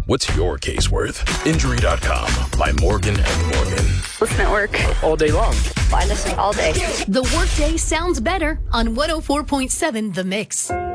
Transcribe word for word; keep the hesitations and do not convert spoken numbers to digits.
What's your case worth? Injury dot com by Morgan and Morgan. Listen at work. All day long. Find us all day. The Workday sounds better on one oh four point seven The Mix.